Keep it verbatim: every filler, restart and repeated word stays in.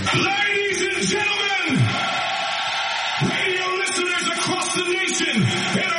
Ladies and gentlemen, radio listeners across the nation,